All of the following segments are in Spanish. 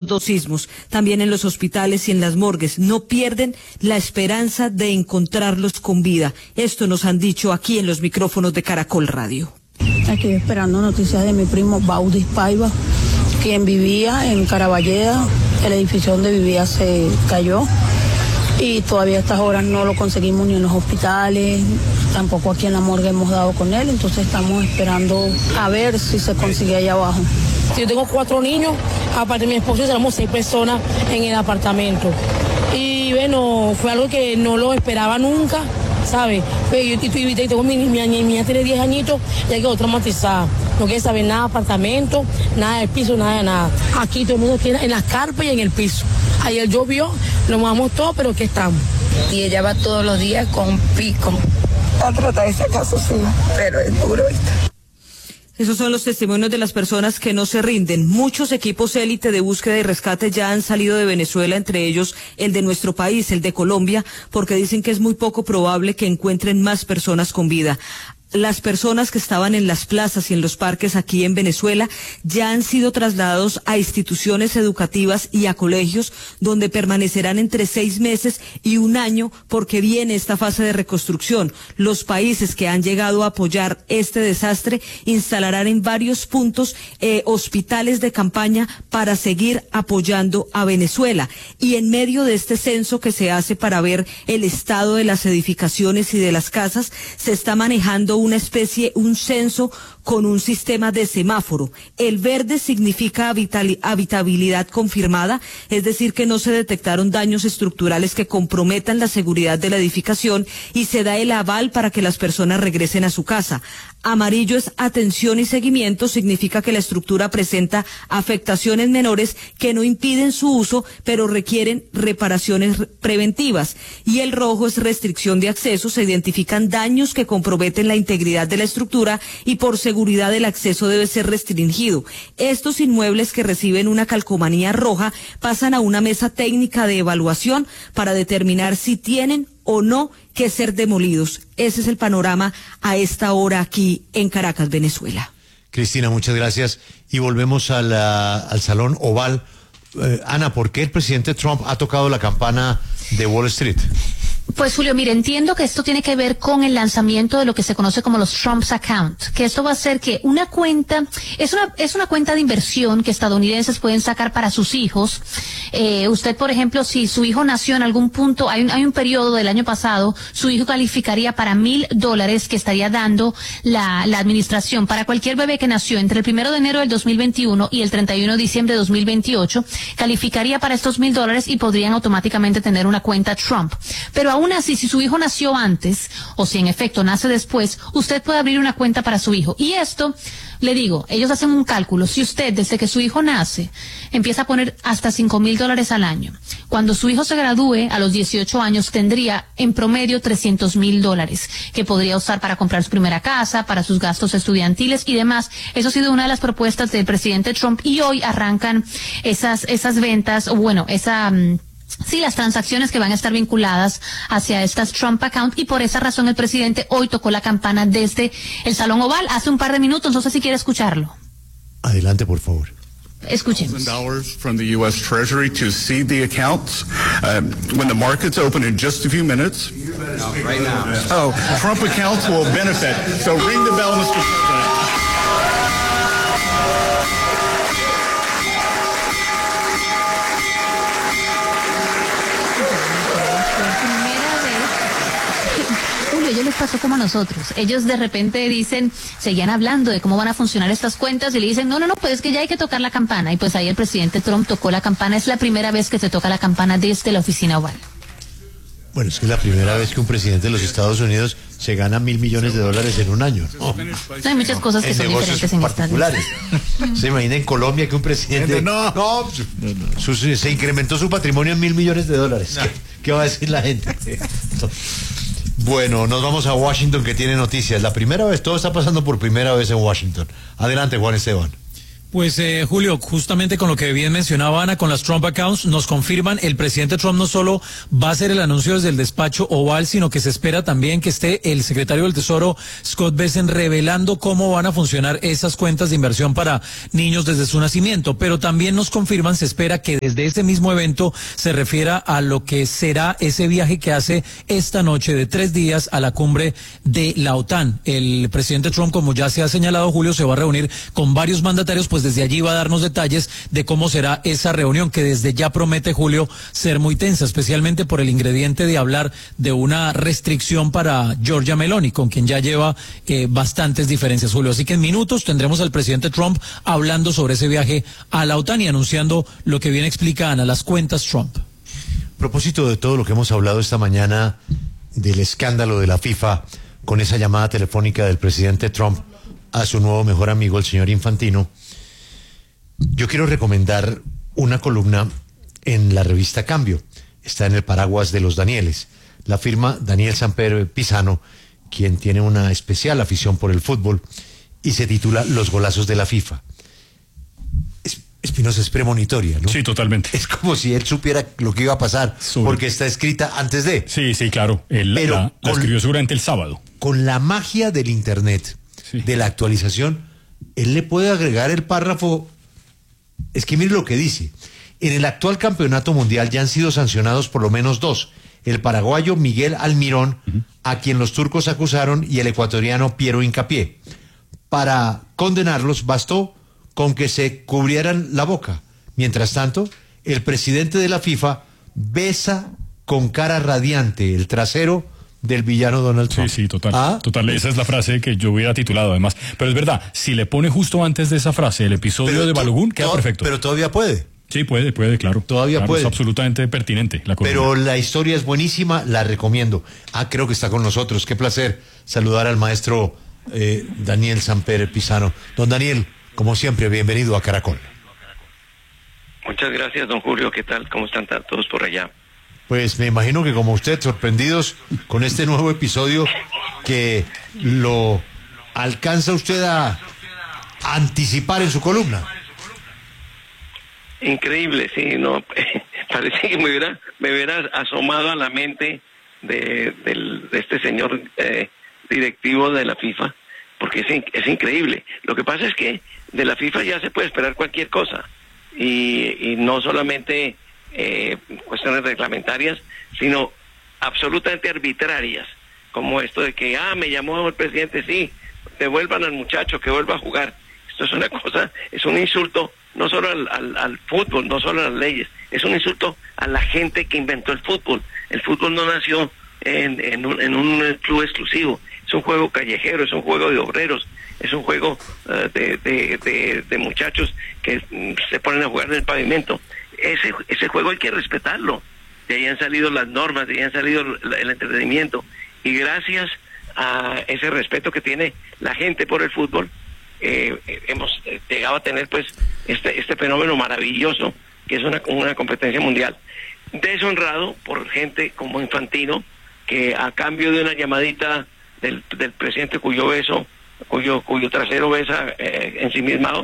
2 sismos. También en los hospitales y en las morgues. No pierden la esperanza de encontrarlos con vida. Esto nos han dicho aquí en los micrófonos de Caracol Radio. Estoy esperando noticias de mi primo Baudis Paiva, quien vivía en Caraballeda. El edificio donde vivía se cayó y todavía a estas horas no lo conseguimos ni en los hospitales, tampoco aquí en la morgue hemos dado con él, entonces estamos esperando a ver si se consigue allá abajo. Yo tengo 4 niños, aparte de mi esposo, éramos 6 personas en el apartamento. Y bueno, fue algo que no lo esperaba nunca, ¿sabes? Pero yo tengo mi niña tiene 10 añitos y hay que traumatizada. No quiere saber nada de apartamento, nada del piso, nada de nada. Aquí todo el mundo tiene en las carpas y en el piso. Ayer llovió, lo mojamos todo, pero aquí estamos. Y ella va todos los días con pico a tratar de sacar a sus hijos, pero es duro, ¿viste? Esos son los testimonios de las personas que no se rinden. Muchos equipos élite de búsqueda y rescate ya han salido de Venezuela, entre ellos el de nuestro país, el de Colombia, porque dicen que es muy poco probable que encuentren más personas con vida. Las personas que estaban en las plazas y en los parques aquí en Venezuela ya han sido trasladados a instituciones educativas y a colegios donde permanecerán entre 6 meses y 1 año porque viene esta fase de reconstrucción. Los países que han llegado a apoyar este desastre instalarán en varios puntos hospitales de campaña para seguir apoyando a Venezuela. Y en medio de este censo que se hace para ver el estado de las edificaciones y de las casas, se está manejando un censo con un sistema de semáforo. El verde significa habitabilidad confirmada, es decir, que no se detectaron daños estructurales que comprometan la seguridad de la edificación y se da el aval para que las personas regresen a su casa. Amarillo es atención y seguimiento, significa que la estructura presenta afectaciones menores que no impiden su uso, pero requieren reparaciones preventivas. Y el rojo es restricción de acceso, se identifican daños que comprometen la integridad de la estructura y por seguridad el acceso debe ser restringido. Estos inmuebles que reciben una calcomanía roja pasan a una mesa técnica de evaluación para determinar si tienen o no que ser demolidos. Ese es el panorama a esta hora aquí en Caracas, Venezuela. Cristina, muchas gracias. Y volvemos al Salón Oval. Ana, ¿por qué el presidente Trump ha tocado la campana de Wall Street? Pues Julio, mire, entiendo que esto tiene que ver con el lanzamiento de lo que se conoce como los Trump's Account, que esto va a ser que una cuenta, es una cuenta de inversión que estadounidenses pueden sacar para sus hijos. Usted, por ejemplo, si su hijo nació en algún punto, hay un periodo del año pasado, su hijo calificaría para $1,000 que estaría dando la administración para cualquier bebé que nació entre el 1 de enero del 2021 y el 31 de diciembre de 2028, calificaría para estos $1,000 y podrían automáticamente tener una cuenta Trump. Pero aún así, si su hijo nació antes, o si en efecto nace después, usted puede abrir una cuenta para su hijo. Y esto, le digo, ellos hacen un cálculo. Si usted, desde que su hijo nace, empieza a poner hasta $5,000 al año, cuando su hijo se gradúe a los 18 años, tendría en promedio $300,000 que podría usar para comprar su primera casa, para sus gastos estudiantiles y demás. Eso ha sido una de las propuestas del presidente Trump y hoy arrancan esas ventas, o bueno, sí, las transacciones que van a estar vinculadas hacia estas Trump Account, y por esa razón el presidente hoy tocó la campana desde el Salón Oval hace un par de minutos. No sé si quiere escucharlo. Adelante, por favor. Escuchemos. $1,000 from the U.S. Treasury to seed the accounts when the markets open in just a few minutes. No, right now. Oh, Trump accounts will benefit. So ring the bell, Mr. President. Ellos les pasó como a nosotros. Ellos de repente dicen, seguían hablando de cómo van a funcionar estas cuentas y le dicen, no, pues es que ya hay que tocar la campana. Y pues ahí el presidente Trump tocó la campana. Es la primera vez que se toca la campana desde la oficina Oval. Bueno, es que es la primera vez que un presidente de los Estados Unidos se gana $1,000 millones en un año. No, hay muchas cosas que son diferentes en Estados Unidos. Se imagina en Colombia que un presidente se incrementó su patrimonio en $1,000 millones. ¿Qué va a decir la gente? Bueno, nos vamos a Washington, que tiene noticias. La primera vez, todo está pasando por primera vez en Washington. Adelante, Juan Esteban. Pues Julio, justamente con lo que bien mencionaba Ana, con las Trump accounts, nos confirman, el presidente Trump no solo va a hacer el anuncio desde el despacho Oval, sino que se espera también que esté el secretario del Tesoro, Scott Bessent, revelando cómo van a funcionar esas cuentas de inversión para niños desde su nacimiento. Pero también nos confirman, se espera que desde ese mismo evento se refiera a lo que será ese viaje que hace esta noche de 3 días a la cumbre de la OTAN. El presidente Trump, como ya se ha señalado, Julio, se va a reunir con varios mandatarios, pues desde allí va a darnos detalles de cómo será esa reunión, que desde ya promete, Julio, ser muy tensa, especialmente por el ingrediente de hablar de una restricción para Giorgia Meloni, con quien ya lleva bastantes diferencias, Julio. Así que en minutos tendremos al presidente Trump hablando sobre ese viaje a la OTAN y anunciando lo que bien explica Ana, las cuentas Trump. A propósito de todo lo que hemos hablado esta mañana del escándalo de la FIFA, con esa llamada telefónica del presidente Trump a su nuevo mejor amigo, el señor Infantino, yo quiero recomendar una columna en la revista Cambio. Está en el paraguas de los Danieles. La firma Daniel Samper Pisano, quien tiene una especial afición por el fútbol, y se titula Los golazos de la FIFA. Espinosa, es premonitoria, ¿no? Sí, totalmente. Es como si él supiera lo que iba a pasar, porque está escrita antes de. Sí, claro. La escribió seguramente el sábado. Con la magia del Internet, de la actualización, él le puede agregar el párrafo. Es que mire lo que dice. En el actual campeonato mundial ya han sido sancionados por lo menos 2. El paraguayo Miguel Almirón, a quien los turcos acusaron, y el ecuatoriano Piero Hincapié. Para condenarlos bastó con que se cubrieran la boca. Mientras tanto, el presidente de la FIFA besa con cara radiante el trasero del villano Donald Trump. Sí, total. Total, esa es la frase que yo hubiera titulado además. Pero es verdad, si le pone justo antes de esa frase el episodio de Balogun, queda perfecto. Pero todavía puede. Sí, puede, claro. Todavía puede. Es absolutamente pertinente la columna. Pero la historia es buenísima, la recomiendo. Creo que está con nosotros. Qué placer saludar al maestro Daniel Samper Pisano. Don Daniel, como siempre, bienvenido a Caracol. Muchas gracias, don Julio. ¿Qué tal? ¿Cómo están todos por allá? Pues me imagino que como usted, sorprendidos con este nuevo episodio que lo alcanza usted a anticipar en su columna. Increíble, sí, no, parece que me hubiera asomado a la mente de este señor directivo de la FIFA, porque es increíble. Lo que pasa es que de la FIFA ya se puede esperar cualquier cosa, y no solamente cuestiones reglamentarias, sino absolutamente arbitrarias, como esto de que, me llamó el presidente, sí, devuelvan al muchacho, que vuelva a jugar. Esto es una cosa, es un insulto, no solo al fútbol, no solo a las leyes, es un insulto a la gente que inventó el fútbol. El fútbol no nació en un club exclusivo, es un juego callejero, es un juego de obreros, es un juego de muchachos que se ponen a jugar en el pavimento. Ese juego hay que respetarlo. De ahí han salido las normas, de ahí han salido el entretenimiento, y gracias a ese respeto que tiene la gente por el fútbol, hemos llegado a tener pues este fenómeno maravilloso que es una competencia mundial. Deshonrado por gente como Infantino, que a cambio de una llamadita del presidente cuyo trasero besa ensimismado,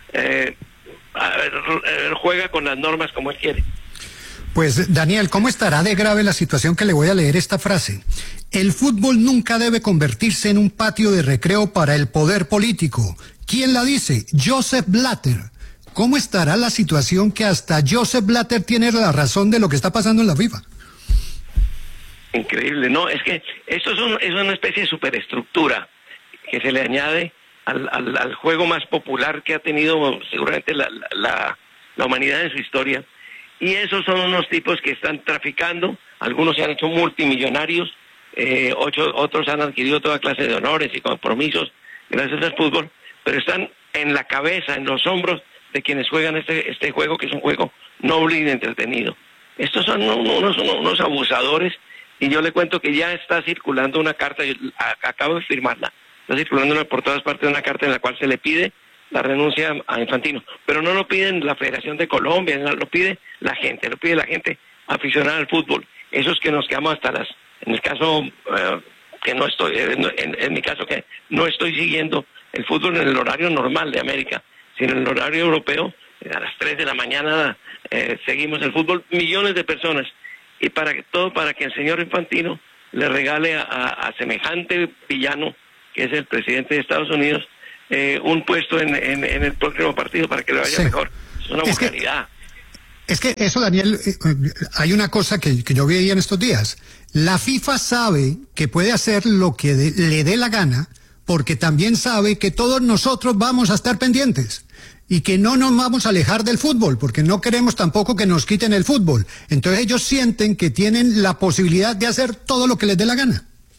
juega con las normas como él quiere. Pues Daniel, ¿cómo estará de grave la situación que le voy a leer esta frase? El fútbol nunca debe convertirse en un patio de recreo para el poder político. ¿Quién la dice? Joseph Blatter. ¿Cómo estará la situación que hasta Joseph Blatter tiene la razón de lo que está pasando en la FIFA? Increíble, no, es que esto es una especie de superestructura que se le añade al juego más popular que ha tenido seguramente la humanidad en su historia. Y esos son unos tipos que están traficando, algunos se han hecho multimillonarios, otros han adquirido toda clase de honores y compromisos gracias al fútbol, pero están en la cabeza, en los hombros de quienes juegan este juego, que es un juego noble y entretenido. Estos son unos abusadores, y yo le cuento que ya está circulando una carta, yo acabo de firmarla, está circulando por todas partes una carta en la cual se le pide la renuncia a Infantino, pero no lo piden la Federación de Colombia, no, lo pide la gente aficionada al fútbol, esos que nos quedamos en el caso que no estoy, en mi caso que no estoy siguiendo el fútbol en el horario normal de América, sino en el horario europeo, a las 3 de la mañana seguimos el fútbol, millones de personas, y para que el señor Infantino le regale a semejante villano, que es el presidente de Estados Unidos, un puesto en el próximo partido para que le vaya mejor. Es una vulgaridad. Es que eso, Daniel, hay una cosa que yo veía en estos días. La FIFA sabe que puede hacer lo que le dé la gana, porque también sabe que todos nosotros vamos a estar pendientes y que no nos vamos a alejar del fútbol, porque no queremos tampoco que nos quiten el fútbol. Entonces ellos sienten que tienen la posibilidad de hacer todo lo que les dé la gana.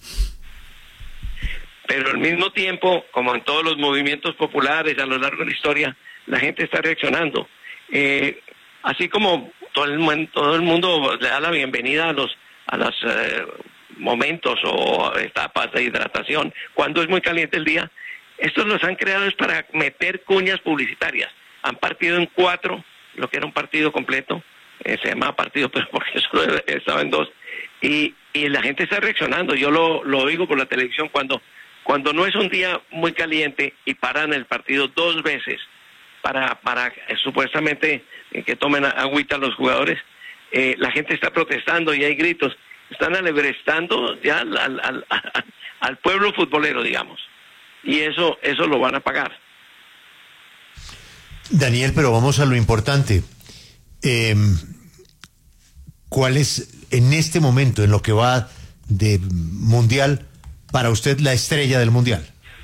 Pero al mismo tiempo, como en todos los movimientos populares a lo largo de la historia, la gente está reaccionando. Así como todo el mundo le da la bienvenida a los momentos o etapas de hidratación cuando es muy caliente el día, estos los han creado es para meter cuñas publicitarias. Han partido en 4 lo que era un partido completo, se llamaba partido, pero porque solo estaba en 2, y la gente está reaccionando. Yo lo oigo por la televisión cuando no es un día muy caliente y paran el partido 2 veces para supuestamente que tomen agüita los jugadores, la gente está protestando y hay gritos. Están alebrestando ya al pueblo futbolero, digamos, y eso lo van a pagar. Daniel, pero vamos a lo importante. ¿Cuál es en este momento, en lo que va de mundial, para usted la estrella del mundial?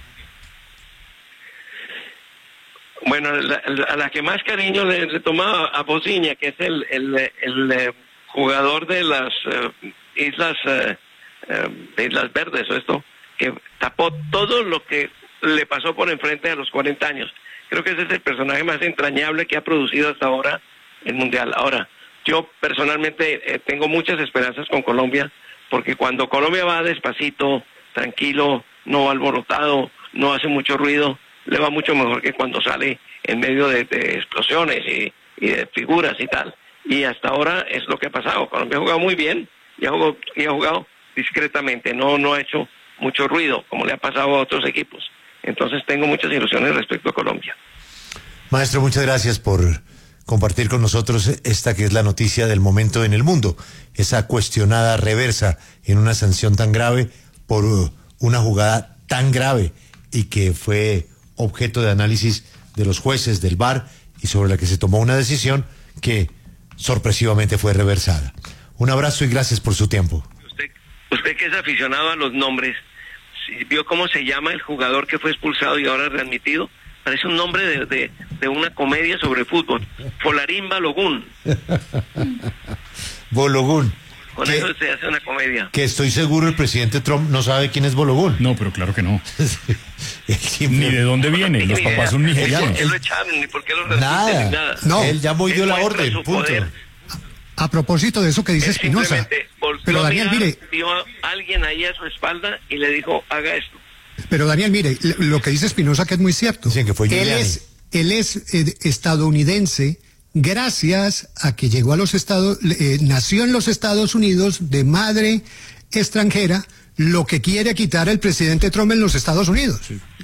Bueno, a la que más cariño le tomaba a Bociña, que es el jugador de las Islas Verdes, o esto, que tapó todo lo que le pasó por enfrente a los 40 años. Creo que ese es el personaje más entrañable que ha producido hasta ahora el mundial. Ahora, yo personalmente tengo muchas esperanzas con Colombia, porque cuando Colombia va despacito, tranquilo, no va alborotado, no hace mucho ruido, le va mucho mejor que cuando sale en medio de explosiones y de figuras y tal. Y hasta ahora es lo que ha pasado. Colombia ha jugado muy bien y ha jugado discretamente, no ha hecho mucho ruido como le ha pasado a otros equipos. Entonces tengo muchas ilusiones respecto a Colombia. Maestro, muchas gracias por compartir con nosotros esta que es la noticia del momento en el mundo, esa cuestionada reversa en una sanción tan grave por una jugada tan grave y que fue objeto de análisis de los jueces del VAR y sobre la que se tomó una decisión que sorpresivamente fue reversada. Un abrazo y gracias por su tiempo. Usted que es aficionado a los nombres, ¿vio cómo se llama el jugador que fue expulsado y ahora readmitido? Parece un nombre de una comedia sobre fútbol. Folarín Balogun. Balogun. Con eso se hace una comedia. Que estoy seguro el presidente Trump no sabe quién es Balogun. No, pero claro que no. Ni de dónde viene, los papás son nigerianos. ¿Por qué lo echaron? Ni por qué lo readmiten, ni nada. No. Él ya dio la orden, punto. A propósito de eso que dice Espinosa, pero Daniel, mire, vio a alguien ahí a su espalda y le dijo, haga esto. Pero Daniel, mire, lo que dice Espinosa que es muy cierto. Dicen que fue él es estadounidense gracias a que llegó a los nació en los Estados Unidos de madre extranjera, lo que quiere quitar el presidente Trump en los Estados Unidos.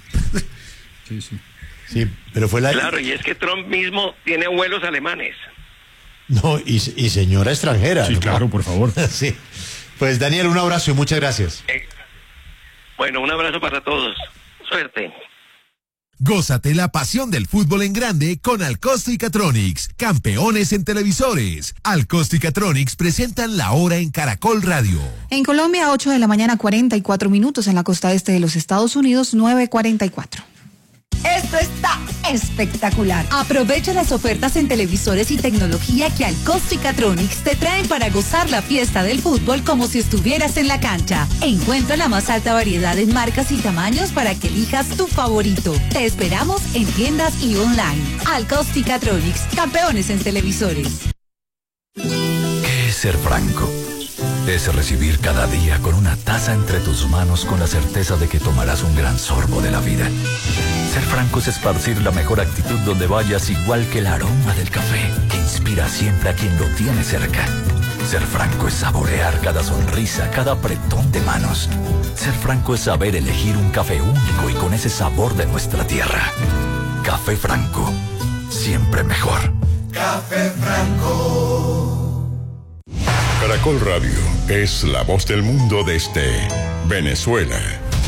Sí, pero fue Claro, y es que Trump mismo tiene abuelos alemanes. No, y señora extranjera. Sí, ¿no? claro, por favor. Sí. Pues Daniel, un abrazo y muchas gracias. Bueno, un abrazo para todos. Suerte. Gózate la pasión del fútbol en grande con Alcosto y Catronics, campeones en televisores. Alcosto y Catronics presentan La Hora en Caracol Radio. En Colombia, 8 de la mañana, 44 minutos. En la costa este de los Estados Unidos, 9:44. Esto está espectacular. Aprovecha las ofertas en televisores y tecnología que Alcosto y Catronics te traen para gozar la fiesta del fútbol como si estuvieras en la cancha. Encuentra la más alta variedad en marcas y tamaños para que elijas tu favorito. Te esperamos en tiendas y online. Alcosto y Catronics, campeones en televisores. ¿Qué es ser franco? Es recibir cada día con una taza entre tus manos con la certeza de que tomarás un gran sorbo de la vida. Ser franco es esparcir la mejor actitud donde vayas, igual que el aroma del café que inspira siempre a quien lo tiene cerca. Ser franco es saborear cada sonrisa, cada apretón de manos. Ser franco es saber elegir un café único y con ese sabor de nuestra tierra. Café Franco. Siempre mejor. Café Franco. Caracol Radio es la voz del mundo desde Venezuela.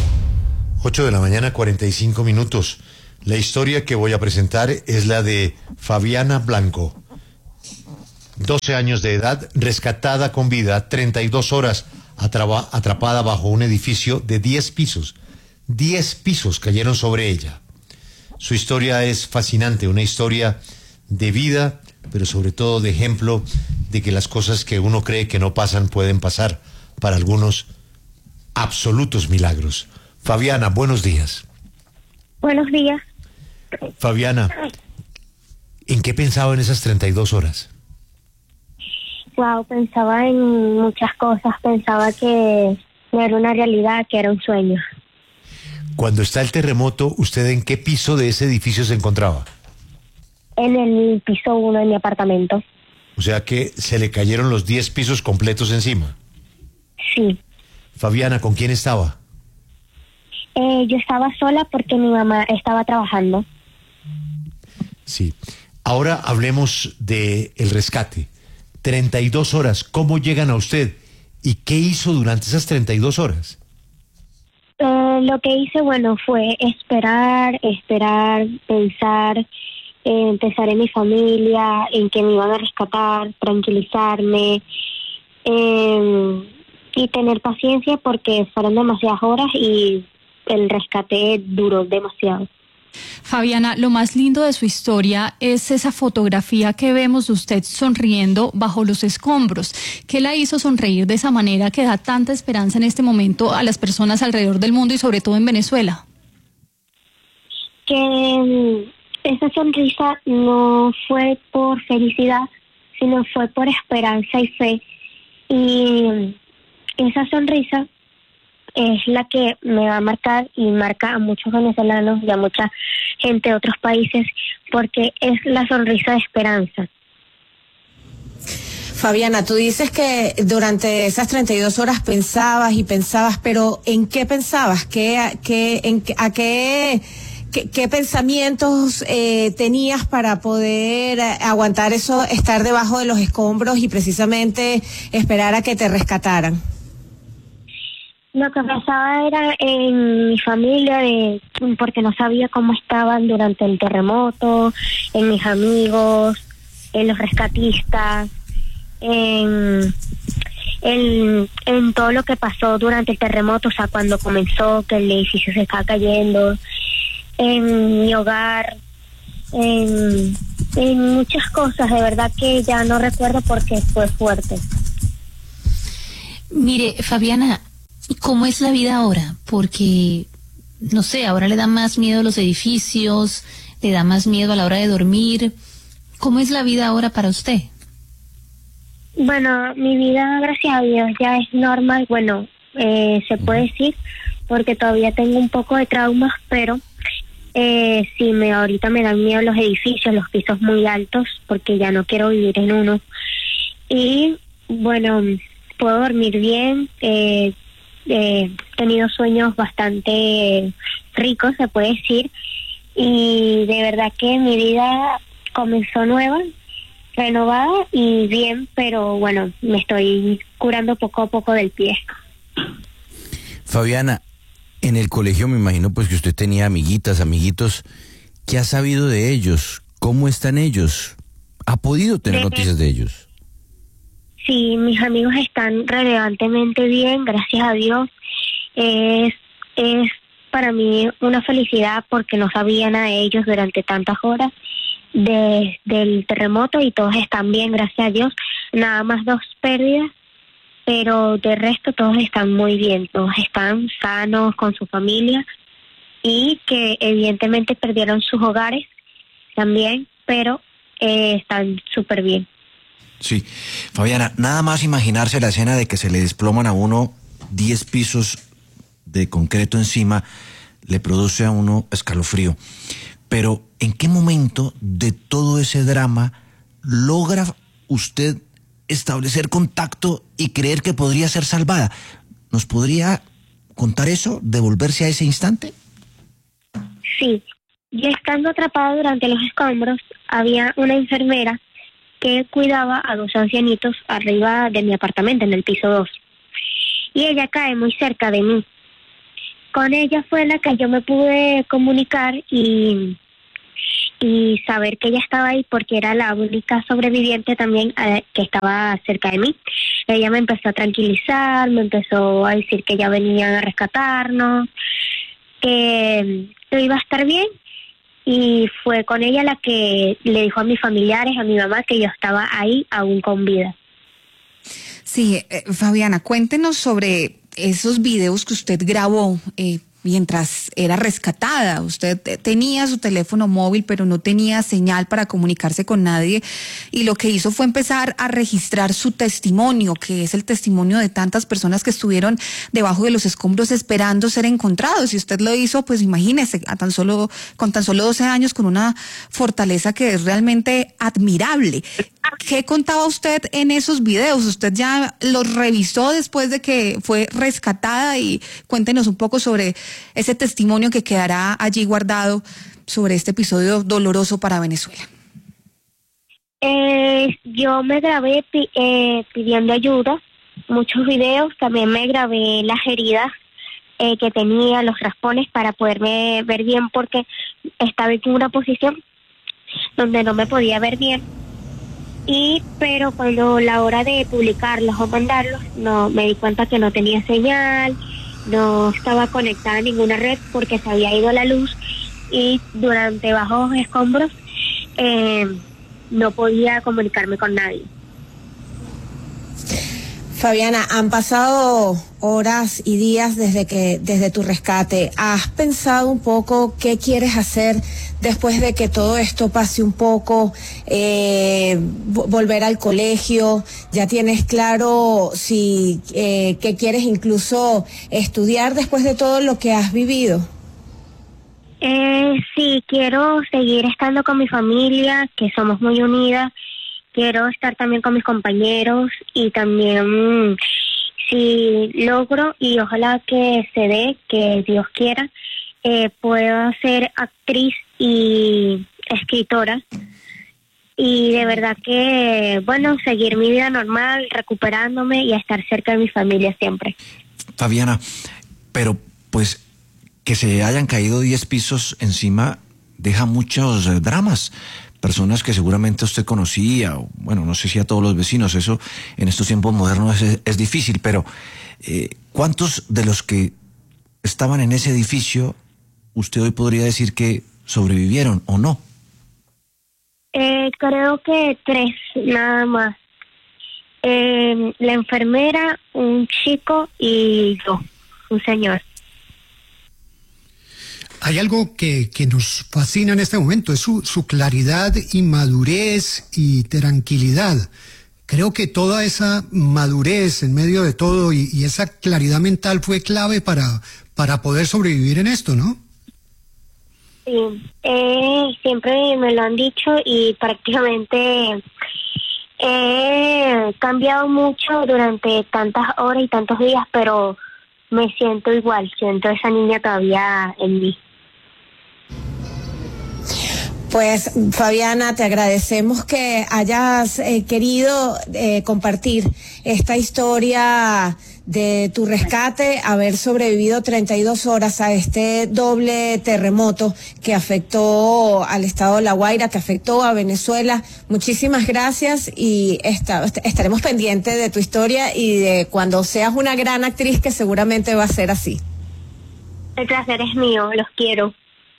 8:45 a.m. La historia que voy a presentar es la de Fabiana Blanco. 12 años de edad, rescatada con vida, 32 horas atrapada bajo un edificio de 10 pisos. 10 pisos cayeron sobre ella. Su historia es fascinante, una historia de vida, pero sobre todo de ejemplo de que las cosas que uno cree que no pasan pueden pasar, para algunos absolutos milagros. Fabiana, buenos días. Buenos días. Fabiana, ¿en qué pensaba en esas 32 horas? Wow, pensaba en muchas cosas. Pensaba que no era una realidad, que era un sueño. Cuando está el terremoto, ¿usted en qué piso de ese edificio se encontraba? En el piso 1 de mi apartamento. O sea que se le cayeron los 10 pisos completos encima. Sí. Fabiana, ¿con quién estaba? Yo estaba sola porque mi mamá estaba trabajando. Sí. Ahora hablemos de el rescate. 32 horas, ¿cómo llegan a usted? ¿Y qué hizo durante esas 32 horas? Lo que hice, bueno, fue esperar, pensar en mi familia, en que me iban a rescatar, tranquilizarme, y tener paciencia porque fueron demasiadas horas y el rescate duró demasiado. Fabiana, lo más lindo de su historia es esa fotografía que vemos de usted sonriendo bajo los escombros. ¿Qué la hizo sonreír de esa manera que da tanta esperanza en este momento a las personas alrededor del mundo y sobre todo en Venezuela? Que esa sonrisa no fue por felicidad, sino fue por esperanza y fe. Y esa sonrisa es la que me va a marcar y marca a muchos venezolanos y a mucha gente de otros países, porque es la sonrisa de esperanza. Fabiana, tú dices que durante esas 32 horas pensabas y pensabas, pero ¿en qué pensabas? ¿Qué pensamientos tenías para poder aguantar eso, estar debajo de los escombros y precisamente esperar a que te rescataran? Lo que pasaba era en mi familia, porque no sabía cómo estaban durante el terremoto, en mis amigos, en los rescatistas, en todo lo que pasó durante el terremoto, o sea, cuando comenzó, que el edificio se estaba cayendo, en mi hogar, en muchas cosas, de verdad que ya no recuerdo porque fue fuerte. Mire, Fabiana, ¿cómo es la vida ahora? Porque, no sé, ahora le da más miedo a los edificios, le da más miedo a la hora de dormir. ¿Cómo es la vida ahora para usted? Bueno, mi vida, gracias a Dios, ya es normal. Bueno, se puede decir, porque todavía tengo un poco de traumas, pero sí, ahorita me dan miedo los edificios, los pisos muy altos, porque ya no quiero vivir en uno. Y, bueno, puedo dormir bien, he tenido sueños bastante ricos, se puede decir, y de verdad que mi vida comenzó nueva, renovada y bien, pero bueno, me estoy curando poco a poco del pie. Fabiana, en el colegio me imagino pues que usted tenía amiguitos. ¿Qué ha sabido de ellos? ¿Cómo están ellos? ¿Ha podido tener noticias de ellos? Sí, mis amigos están relevantemente bien, gracias a Dios. Es para mí una felicidad porque no sabía nada de ellos durante tantas horas del terremoto y todos están bien, gracias a Dios. Nada más 2 pérdidas, pero de resto todos están muy bien, todos están sanos con su familia y que evidentemente perdieron sus hogares también, pero están súper bien. Sí, Fabiana, nada más imaginarse la escena de que se le desploman a uno 10 pisos de concreto encima, le produce a uno escalofrío. Pero, ¿en qué momento de todo ese drama logra usted establecer contacto y creer que podría ser salvada? ¿Nos podría contar eso, devolverse a ese instante? Sí, Y estando atrapada durante los escombros, había una enfermera que cuidaba a 2 ancianitos arriba de mi apartamento, en el piso 2. Y ella cae muy cerca de mí. Con ella fue la que yo me pude comunicar y saber que ella estaba ahí, porque era la única sobreviviente también que estaba cerca de mí. Ella me empezó a tranquilizar, me empezó a decir que ya venían a rescatarnos, que iba a estar bien, y fue con ella la que le dijo a mis familiares, a mi mamá, que yo estaba ahí aún con vida. Sí, Fabiana, cuéntenos sobre esos videos que usted grabó mientras era rescatada. Usted tenía su teléfono móvil, pero no tenía señal para comunicarse con nadie, y lo que hizo fue empezar a registrar su testimonio, que es el testimonio de tantas personas que estuvieron debajo de los escombros esperando ser encontrados. Y usted lo hizo, pues imagínese, con tan solo 12 años, con una fortaleza que es realmente admirable. ¿Qué contaba usted en esos videos? ¿Usted ya los revisó después de que fue rescatada? Y cuéntenos un poco sobre ese testimonio que quedará allí guardado sobre este episodio doloroso para Venezuela. Yo me grabé pidiendo ayuda, muchos videos. También me grabé las heridas que tenía, los raspones, para poderme ver bien, porque estaba en una posición donde no me podía ver bien. Pero cuando la hora de publicarlos o mandarlos, no me di cuenta que no tenía señal, no estaba conectada a ninguna red porque se había ido la luz, y durante bajos escombros no podía comunicarme con nadie. Fabiana, han pasado horas y días desde tu rescate. ¿Has pensado un poco qué quieres hacer después de que todo esto pase un poco? Volver al colegio, ¿ya tienes claro si qué quieres incluso estudiar después de todo lo que has vivido? Sí, quiero seguir estando con mi familia, que somos muy unidas. Quiero estar también con mis compañeros, y también, si logro, y ojalá que se dé, que Dios quiera, puedo ser actriz y escritora. Y de verdad que, bueno, seguir mi vida normal, recuperándome, y estar cerca de mi familia siempre. Fabiana, pero pues que se hayan caído 10 pisos encima deja muchos dramas. Personas que seguramente usted conocía, o, bueno, no sé si a todos los vecinos, eso en estos tiempos modernos es difícil, pero ¿cuántos de los que estaban en ese edificio usted hoy podría decir que sobrevivieron o no? Creo que 3, nada más. La enfermera, un chico y yo, un señor. Hay algo que nos fascina en este momento, es su claridad y madurez y tranquilidad. Creo que toda esa madurez en medio de todo y esa claridad mental fue clave para poder sobrevivir en esto, ¿no? Sí, siempre me lo han dicho, y prácticamente he cambiado mucho durante tantas horas y tantos días, pero me siento igual, siento esa niña todavía en mí. Pues Fabiana, te agradecemos que hayas querido compartir esta historia de tu rescate, haber sobrevivido 32 horas a este doble terremoto que afectó al estado de La Guaira, que afectó a Venezuela. Muchísimas gracias, y estaremos pendientes de tu historia y de cuando seas una gran actriz, que seguramente va a ser así. El placer es mío, los quiero.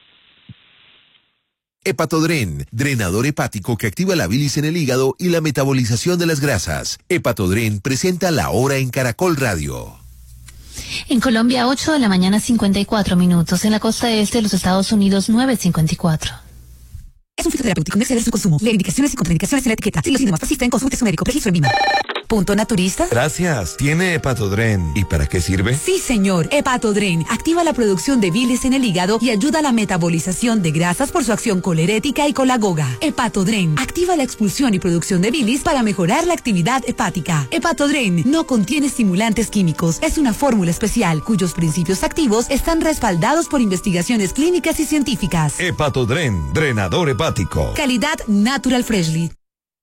Hepatodren, drenador hepático que activa la bilis en el hígado y la metabolización de las grasas. Hepatodren presenta La Hora en Caracol Radio. En Colombia, 8 de la mañana, 54 minutos. En la costa este de los Estados Unidos, 9:54. Es un fitoterapéutico, no exceder su consumo. Leer indicaciones y contraindicaciones en la etiqueta. Si los síntomas persisten, consulte su médico. Registro en Vima. Punto Naturista. Gracias. ¿Tiene Hepatodren? ¿Y para qué sirve? Sí, señor. Hepatodren activa la producción de bilis en el hígado y ayuda a la metabolización de grasas por su acción colerética y colagoga. Hepatodren activa la expulsión y producción de bilis para mejorar la actividad hepática. Hepatodren no contiene estimulantes químicos. Es una fórmula especial cuyos principios activos están respaldados por investigaciones clínicas y científicas. Hepatodren, drenador hepático. Calidad Natural Freshly.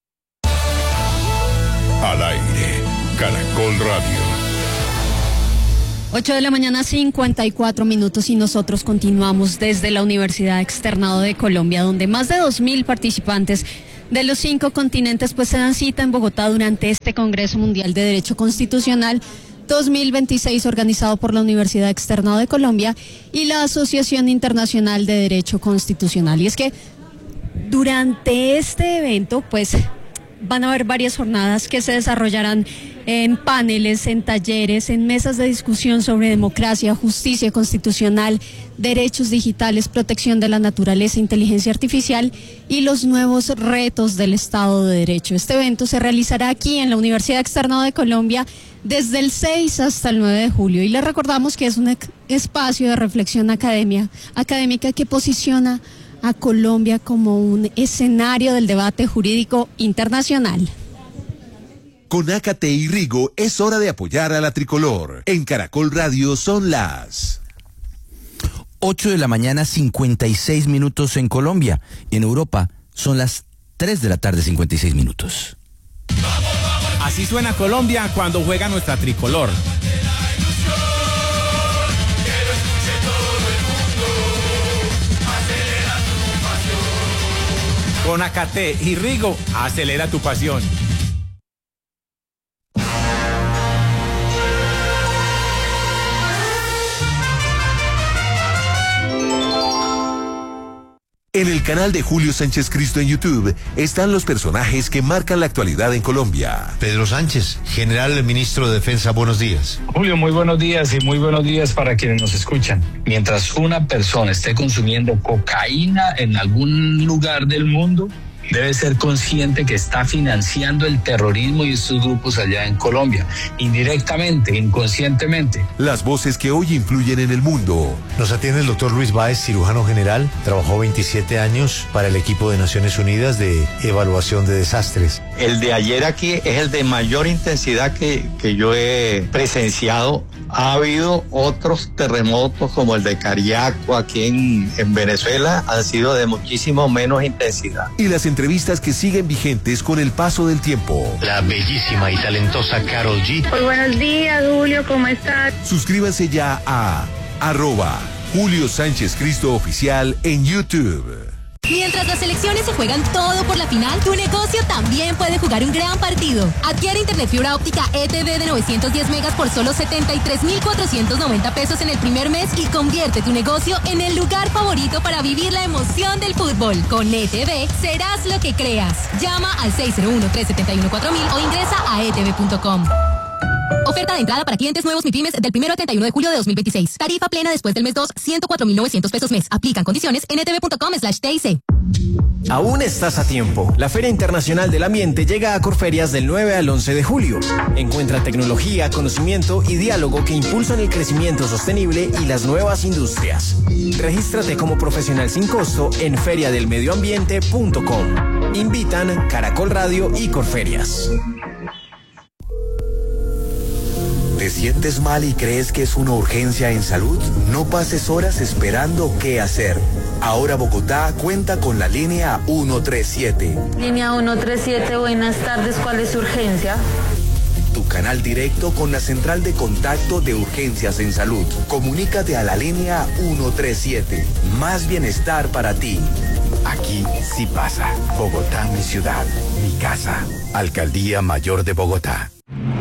Al aire, Caracol Radio. 8 de la mañana, 54 minutos, y nosotros continuamos desde la Universidad Externado de Colombia, donde más de 2.000 participantes de los 5 continentes pues se dan cita en Bogotá durante este Congreso Mundial de Derecho Constitucional 2026, organizado por la Universidad Externado de Colombia y la Asociación Internacional de Derecho Constitucional. Y es que durante este evento pues van a haber varias jornadas que se desarrollarán en paneles, en talleres, en mesas de discusión sobre democracia, justicia constitucional, derechos digitales, protección de la naturaleza, inteligencia artificial y los nuevos retos del Estado de Derecho. Este evento se realizará aquí en la Universidad Externado de Colombia desde el 6 hasta el 9 de julio. Y les recordamos que es un espacio de reflexión académica que posiciona a Colombia como un escenario del debate jurídico internacional. Con Ácate y Rigo es hora de apoyar a la tricolor. En Caracol Radio son las 8 de la mañana, 56 minutos en Colombia. En Europa son las 3 de la tarde, 56 minutos. Así suena Colombia cuando juega nuestra tricolor. Con Ácate y Rigo, acelera tu pasión. En el canal de Julio Sánchez Cristo en YouTube están los personajes que marcan la actualidad en Colombia. Pedro Sánchez, general ministro de Defensa, buenos días. Julio, muy buenos días y muy buenos días para quienes nos escuchan. Mientras una persona esté consumiendo cocaína en algún lugar del mundo, debe ser consciente que está financiando el terrorismo y estos grupos allá en Colombia, indirectamente, inconscientemente. Las voces que hoy influyen en el mundo. Nos atiende el doctor Luis Báez, cirujano general. Trabajó 27 años para el equipo de Naciones Unidas de evaluación de desastres. El de ayer aquí es el de mayor intensidad que yo he presenciado. Ha habido otros terremotos como el de Cariaco aquí en Venezuela, han sido de muchísimo menos intensidad. Y las entrevistas que siguen vigentes con el paso del tiempo. La bellísima y talentosa Karol G. Muy buenos días, Julio, ¿cómo estás? Suscríbanse ya a @Julio Sánchez Cristo Oficial en YouTube. Mientras las selecciones se juegan todo por la final, tu negocio también puede jugar un gran partido. Adquiere internet fibra óptica ETV de 910 megas por solo 73,490 pesos en el primer mes y convierte tu negocio en el lugar favorito para vivir la emoción del fútbol. Con ETV serás lo que creas. Llama al 601-371-4000 o ingresa a etv.com. Oferta de entrada para clientes nuevos MIPYMES del 1 al 31 de julio de 2026. Tarifa plena después del mes 2, 104.900 pesos mes. Aplican condiciones en etv.com/TIC. Aún estás a tiempo. La Feria Internacional del Ambiente llega a Corferias del 9 al 11 de julio. Encuentra tecnología, conocimiento y diálogo que impulsan el crecimiento sostenible y las nuevas industrias. Regístrate como profesional sin costo en feriadelmedioambiente.com. Invitan Caracol Radio y Corferias. ¿Te sientes mal y crees que es una urgencia en salud? No pases horas esperando qué hacer. Ahora Bogotá cuenta con la línea 137. Línea 137, buenas tardes, ¿cuál es su urgencia? Tu canal directo con la central de contacto de urgencias en salud. Comunícate a la línea 137. Más bienestar para ti. Aquí sí pasa. Bogotá, mi ciudad, mi casa. Alcaldía Mayor de Bogotá.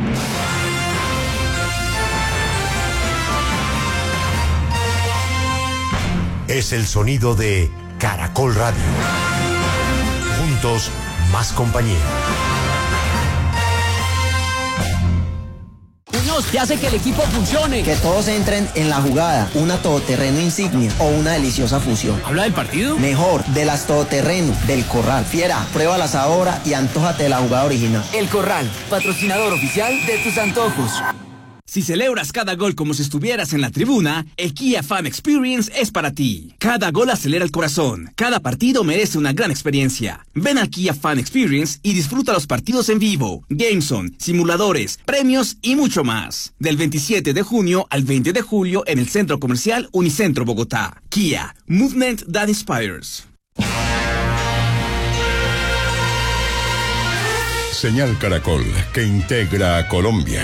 Es el sonido de Caracol Radio. Juntos, más compañía. Muñoz, que hace que el equipo funcione. Que todos entren en la jugada, una todoterreno insignia o una deliciosa fusión. ¿Habla del partido? Mejor, de las todoterreno, del Corral. Fiera, pruébalas ahora y antójate de la jugada original. El Corral, patrocinador oficial de tus antojos. Si celebras cada gol como si estuvieras en la tribuna, el Kia Fan Experience es para ti. Cada gol acelera el corazón. Cada partido merece una gran experiencia. Ven al Kia Fan Experience y disfruta los partidos en vivo, Gameson, simuladores, premios y mucho más. Del 27 de junio al 20 de julio en el Centro Comercial Unicentro Bogotá. Kia, Movement that Inspires. Señal Caracol, que integra a Colombia.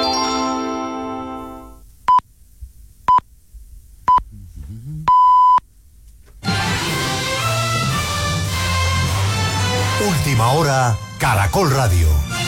Última hora, Caracol Radio.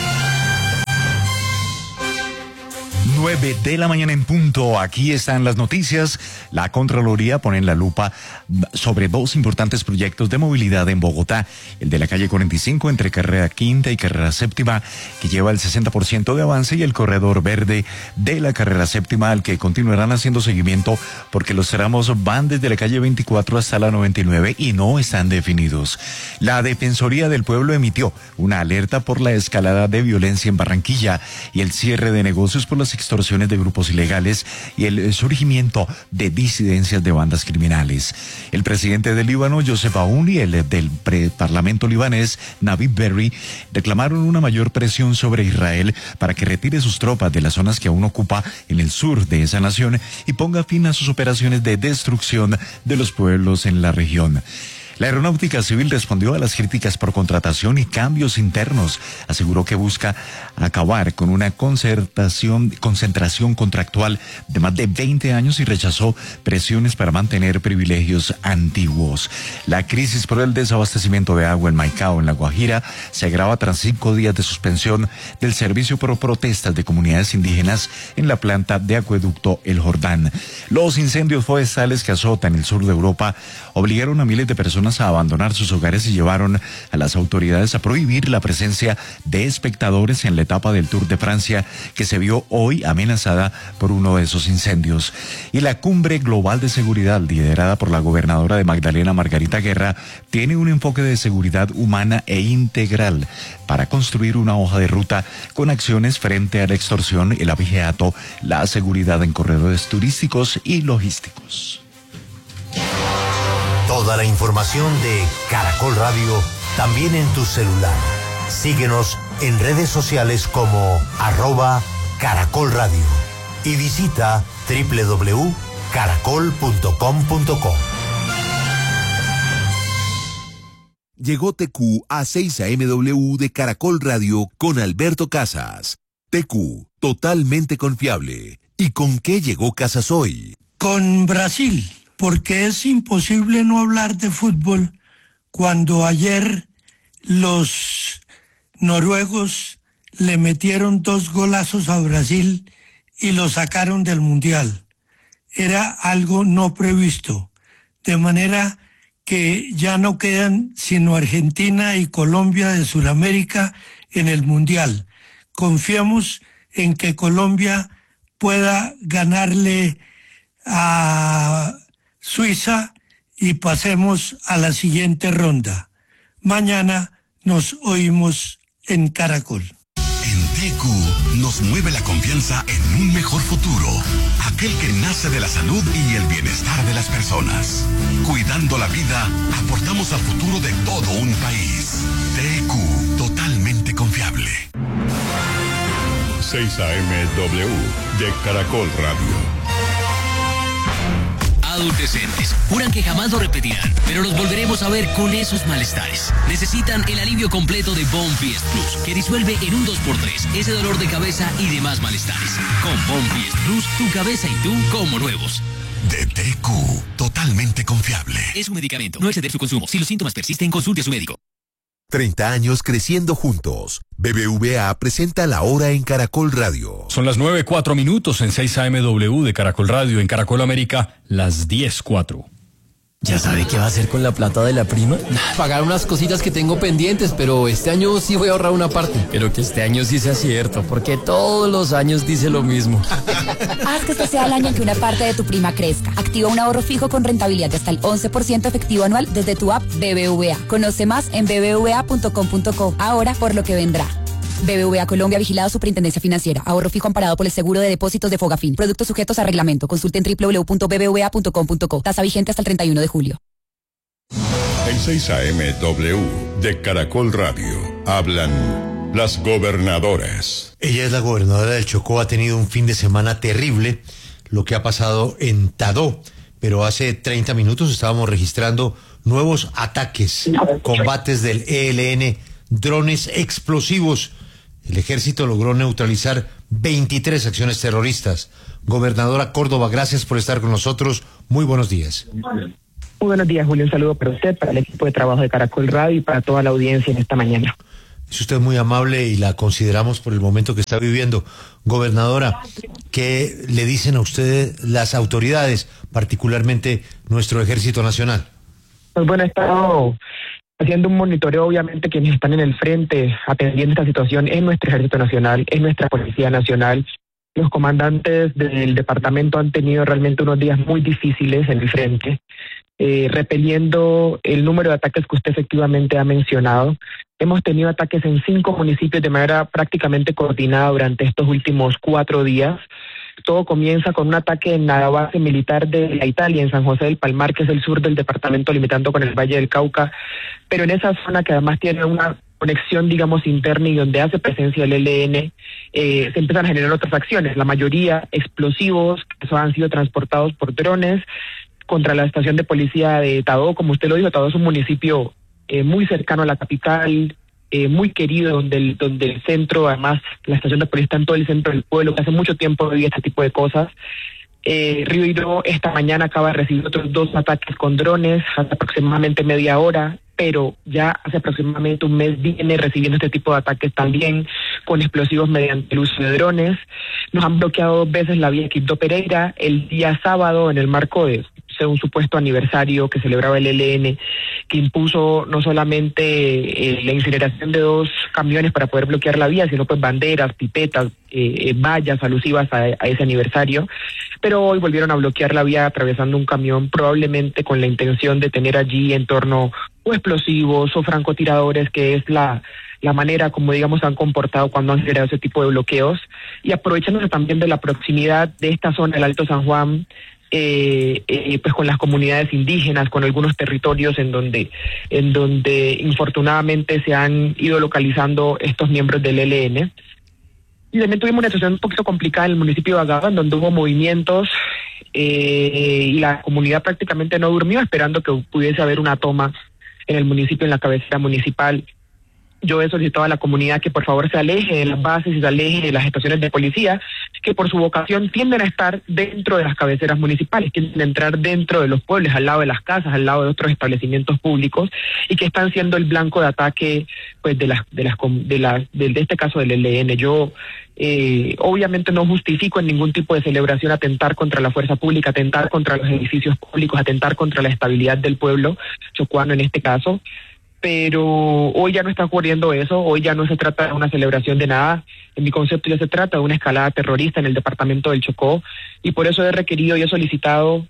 9 de la mañana en punto. Aquí están las noticias. La Contraloría pone en la lupa sobre dos importantes proyectos de movilidad en Bogotá. El de la calle 45 entre carrera quinta y carrera séptima, que lleva el 60% de avance, y el corredor verde de la carrera séptima, al que continuarán haciendo seguimiento porque los tramos van desde la calle 24 hasta la 99 y no están definidos. La Defensoría del Pueblo emitió una alerta por la escalada de violencia en Barranquilla y el cierre de negocios por las extorsiones de grupos ilegales y el surgimiento de disidencias de bandas criminales. El presidente del Líbano, Joseph Aoun, y el del Parlamento libanés, Navid Berri, reclamaron una mayor presión sobre Israel para que retire sus tropas de las zonas que aún ocupa en el sur de esa nación y ponga fin a sus operaciones de destrucción de los pueblos en la región. La Aeronáutica Civil respondió a las críticas por contratación y cambios internos. Aseguró que busca acabar con una concentración contractual de más de 20 años y rechazó presiones para mantener privilegios antiguos. La crisis por el desabastecimiento de agua en Maicao, en La Guajira, se agrava tras 5 días de suspensión del servicio por protestas de comunidades indígenas en la planta de acueducto El Jordán. Los incendios forestales que azotan el sur de Europa obligaron a miles de personas a abandonar sus hogares y llevaron a las autoridades a prohibir la presencia de espectadores en la etapa del Tour de Francia, que se vio hoy amenazada por uno de esos incendios. Y la Cumbre Global de Seguridad, liderada por la gobernadora de Magdalena, Margarita Guerra, tiene un enfoque de seguridad humana e integral para construir una hoja de ruta con acciones frente a la extorsión, el abigeato, la seguridad en corredores turísticos y logísticos. Toda la información de Caracol Radio también en tu celular. Síguenos en redes sociales como @Caracol Radio y visita www.caracol.com.co. Llegó TQ a 6 AMW de Caracol Radio con Alberto Casas. TQ, totalmente confiable. ¿Y con qué llegó Casas hoy? Con Brasil, porque es imposible no hablar de fútbol cuando ayer los noruegos le metieron 2 golazos a Brasil y lo sacaron del Mundial. Era algo no previsto, de manera que ya no quedan sino Argentina y Colombia de Sudamérica en el Mundial. Confiamos en que Colombia pueda ganarle a Suiza y pasemos a la siguiente ronda. Mañana nos oímos en Caracol. En TQ nos mueve la confianza en un mejor futuro, aquel que nace de la salud y el bienestar de las personas. Cuidando la vida, aportamos al futuro de todo un país. TQ, totalmente confiable. 6 AMW de Caracol Radio. Adultecentes juran que jamás lo repetirán, pero los volveremos a ver con esos malestares. Necesitan el alivio completo de Bonfiest Plus, que disuelve en un 2x3 ese dolor de cabeza y demás malestares. Con Bonfiest Plus, tu cabeza y tú como nuevos. De TQ, totalmente confiable. Es un medicamento, no exceder su consumo. Si los síntomas persisten, consulte a su médico. 30 años creciendo juntos. BBVA presenta La Hora en Caracol Radio. Son las 9:04 en 6 AMW de Caracol Radio. En Caracol América, las 10:04. ¿Ya sabe qué va a hacer con la plata de la prima? Pagar unas cositas que tengo pendientes, pero este año sí voy a ahorrar una parte. Pero que este año sí sea cierto, porque todos los años dice lo mismo. Haz que este sea el año en que una parte de tu prima crezca. Activa un ahorro fijo con rentabilidad de hasta el 11% efectivo anual desde tu app BBVA. Conoce más en bbva.com.co. Ahora por lo que vendrá. BBVA Colombia, vigilado Superintendencia Financiera. Ahorro fijo amparado por el seguro de depósitos de Fogafín. Productos sujetos a reglamento. Consulte en www.bbva.com.co. Tasa vigente hasta el 31 de julio. En 6 AM de Caracol Radio hablan las gobernadoras. Ella es la gobernadora del Chocó, ha tenido un fin de semana terrible, lo que ha pasado en Tadó, pero hace 30 minutos estábamos registrando nuevos ataques, combates del ELN, drones explosivos. El ejército logró neutralizar 23 acciones terroristas. Gobernadora Córdoba, gracias por estar con nosotros. Muy buenos días. Muy buenos días, Julio. Un saludo para usted, para el equipo de trabajo de Caracol Radio y para toda la audiencia en esta mañana. Es usted muy amable y la consideramos por el momento que está viviendo. Gobernadora, ¿qué le dicen a usted las autoridades, particularmente nuestro Ejército Nacional? Pues bueno, he estado haciendo un monitoreo, obviamente, quienes están en el frente atendiendo esta situación es nuestro Ejército Nacional, es nuestra Policía Nacional. Los comandantes del departamento han tenido realmente unos días muy difíciles en el frente, repeliendo el número de ataques que usted efectivamente ha mencionado. Hemos tenido ataques en 5 municipios de manera prácticamente coordinada durante estos últimos 4 días. Todo comienza con un ataque en la base militar de la Italia, en San José del Palmar, que es el sur del departamento, limitando con el Valle del Cauca, pero en esa zona que además tiene una conexión, digamos, interna y donde hace presencia el ELN, se empiezan a generar otras acciones, la mayoría explosivos, que han sido transportados por drones contra la estación de policía de Tadó. Como usted lo dijo, Tadó es un municipio muy cercano a la capital, muy querido, donde el centro, además la estación de policía está en todo el centro del pueblo, que hace mucho tiempo vivía este tipo de cosas. Río Hilo esta mañana acaba de recibir otros 2 ataques con drones, hace aproximadamente media hora, pero ya hace aproximadamente un mes viene recibiendo este tipo de ataques también, con explosivos mediante el uso de drones. Nos han bloqueado 2 veces la vía Quibdó Pereira, el día sábado, en el marco de un supuesto aniversario que celebraba el ELN, que impuso no solamente la incineración de 2 camiones para poder bloquear la vía, sino pues banderas, pipetas, vallas alusivas a ese aniversario, pero hoy volvieron a bloquear la vía atravesando un camión, probablemente con la intención de tener allí en torno o explosivos o francotiradores, que es la manera como, digamos, han comportado cuando han generado ese tipo de bloqueos, y aprovechándose también de la proximidad de esta zona del Alto San Juan, pues con las comunidades indígenas, con algunos territorios en donde infortunadamente se han ido localizando estos miembros del ELN. Y también tuvimos una situación un poquito complicada en el municipio de Agaba, en donde hubo movimientos y la comunidad prácticamente no durmió, esperando que pudiese haber una toma en el municipio, en la cabecera municipal. Yo he solicitado a la comunidad que por favor se aleje de las bases y se aleje de las estaciones de policía, que por su vocación tienden a estar dentro de las cabeceras municipales, tienden a entrar dentro de los pueblos, al lado de las casas, al lado de otros establecimientos públicos, y que están siendo el blanco de ataque, pues de este caso del ELN. Yo obviamente no justifico en ningún tipo de celebración atentar contra la fuerza pública, atentar contra los edificios públicos, atentar contra la estabilidad del pueblo chocuano en este caso. Pero hoy ya no está ocurriendo eso, hoy ya no se trata de una celebración de nada. En mi concepto ya se trata de una escalada terrorista en el departamento del Chocó, y por eso he requerido y he solicitado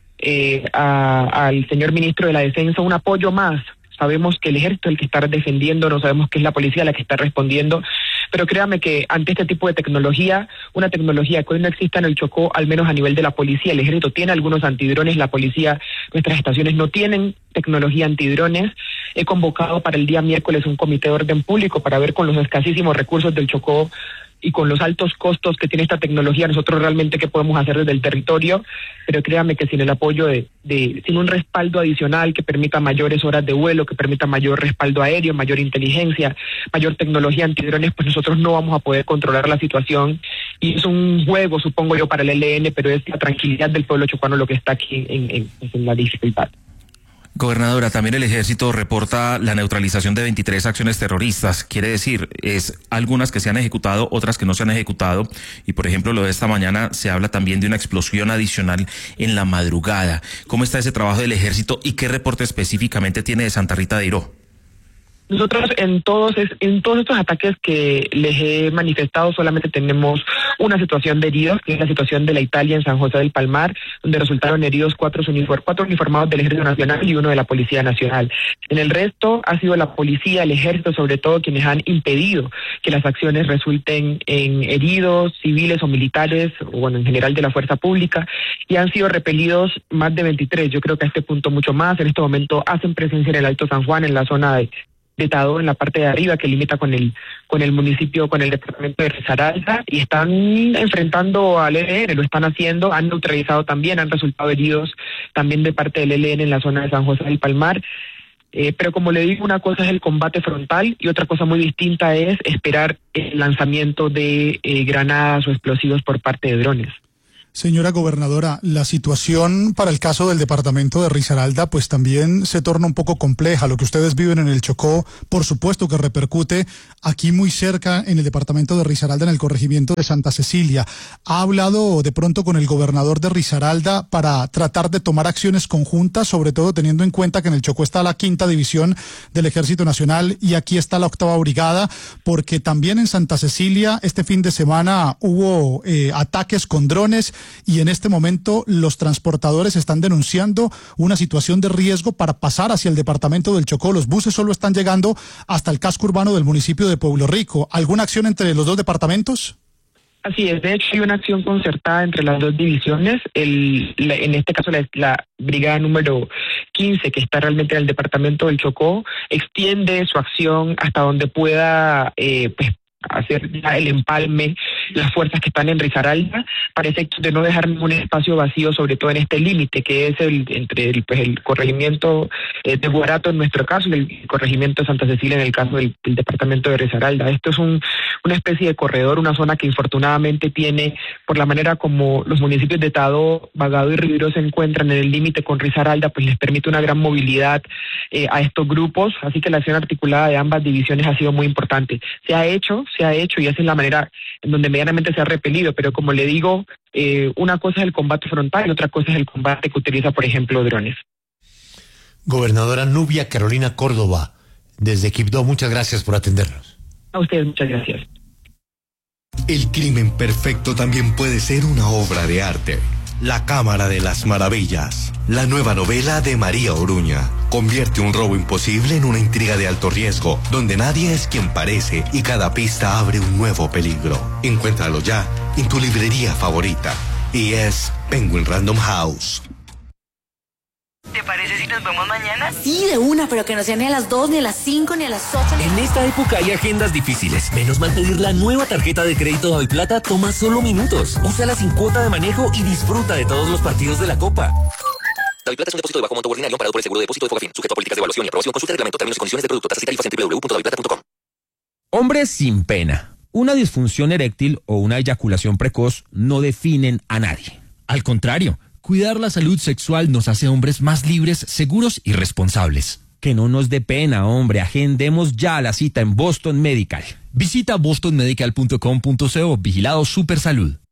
al señor ministro de la Defensa un apoyo más. Sabemos que el ejército es el que está defendiendo, no sabemos que es la policía la que está respondiendo, pero créame que ante este tipo de tecnología, una tecnología que hoy no exista en el Chocó, al menos a nivel de la policía, el ejército tiene algunos antidrones, la policía, nuestras estaciones no tienen tecnología antidrones. He convocado para el día miércoles un comité de orden público para ver, con los escasísimos recursos del Chocó y con los altos costos que tiene esta tecnología, nosotros realmente qué podemos hacer desde el territorio, pero créame que sin el apoyo sin un respaldo adicional que permita mayores horas de vuelo, que permita mayor respaldo aéreo, mayor inteligencia, mayor tecnología antidrones, pues nosotros no vamos a poder controlar la situación, y es un juego, supongo yo, para el ELN, pero es la tranquilidad del pueblo chocuano lo que está aquí en la dificultad. Gobernadora, también el ejército reporta la neutralización de 23 acciones terroristas. Quiere decir, es algunas que se han ejecutado, otras que no se han ejecutado. Y por ejemplo, lo de esta mañana se habla también de una explosión adicional en la madrugada. ¿Cómo está ese trabajo del ejército y qué reporte específicamente tiene de Santa Rita de Iró? Nosotros en todos estos ataques que les he manifestado solamente tenemos una situación de heridos, que es la situación de la Italia en San José del Palmar, donde resultaron heridos cuatro uniformados del Ejército Nacional y uno de la Policía Nacional. En el resto ha sido la policía, el ejército sobre todo, quienes han impedido que las acciones resulten en heridos civiles o militares, o bueno, en general de la fuerza pública, y han sido repelidos más de 23. Yo creo que a este punto mucho más. En este momento hacen presencia en el Alto San Juan, en la zona de Tadó, en la parte de arriba que limita con el municipio, con el departamento de Risaralda, y están enfrentando al ELN, lo están haciendo, han neutralizado también, han resultado heridos también de parte del ELN en la zona de San José del Palmar. Pero como le digo, una cosa es el combate frontal y otra cosa muy distinta es esperar el lanzamiento de granadas o explosivos por parte de drones. Señora gobernadora, la situación para el caso del departamento de Risaralda pues también se torna un poco compleja. Lo que ustedes viven en el Chocó, por supuesto que repercute aquí muy cerca en el departamento de Risaralda, en el corregimiento de Santa Cecilia. ¿Ha hablado de pronto con el gobernador de Risaralda para tratar de tomar acciones conjuntas, sobre todo teniendo en cuenta que en el Chocó está la 5ª División del Ejército Nacional y aquí está la 8ª Brigada? Porque también en Santa Cecilia este fin de semana hubo ataques con drones, y en este momento los transportadores están denunciando una situación de riesgo para pasar hacia el departamento del Chocó. Los buses solo están llegando hasta el casco urbano del municipio de Pueblo Rico. ¿Alguna acción entre los dos departamentos? Así es, de hecho hay una acción concertada entre las dos divisiones, en este caso la brigada número 15, que está realmente en el departamento del Chocó, extiende su acción hasta donde pueda hacer el empalme, las fuerzas que están en Risaralda, para efectos de no dejar ningún espacio vacío, sobre todo en este límite que es entre el corregimiento de Guarato en nuestro caso y el corregimiento de Santa Cecilia en el caso del departamento de Risaralda. Esto es una especie de corredor, una zona que infortunadamente tiene, por la manera como los municipios de Tadó, Bagado y Río se encuentran en el límite con Risaralda, pues les permite una gran movilidad a estos grupos, así que la acción articulada de ambas divisiones ha sido muy importante. Se ha hecho y esa es la manera en donde medianamente se ha repelido, pero como le digo, una cosa es el combate frontal y otra cosa es el combate que utiliza, por ejemplo, drones. Gobernadora Nubia Carolina Córdoba, desde Quibdó, muchas gracias por atendernos. A ustedes, muchas gracias. El crimen perfecto también puede ser una obra de arte. La Cámara de las Maravillas, la nueva novela de María Oruña, convierte un robo imposible en una intriga de alto riesgo, donde nadie es quien parece y cada pista abre un nuevo peligro. Encuéntralo ya en tu librería favorita. Y es Penguin Random House. ¿Te parece si nos vemos mañana? Sí, de una, pero que no sea ni a las 2, ni a las 5, ni a las 8. En esta época hay agendas difíciles. Menos mal pedir la nueva tarjeta de crédito Daviplata toma solo minutos. Úsala sin cuota de manejo y disfruta de todos los partidos de la Copa. Daviplata es un depósito de bajo monto ordinario amparado por el seguro de depósito de Fogafín, sujeto a políticas de evaluación y aprobación. Consulta el reglamento, términos y condiciones de producto, tasas y tarifas en www.daviplata.com. Hombres sin pena. Una disfunción eréctil o una eyaculación precoz no definen a nadie. Al contrario, cuidar la salud sexual nos hace hombres más libres, seguros y responsables. Que no nos dé pena, hombre. Agendemos ya la cita en Boston Medical. Visita bostonmedical.com.co. Vigilado Supersalud.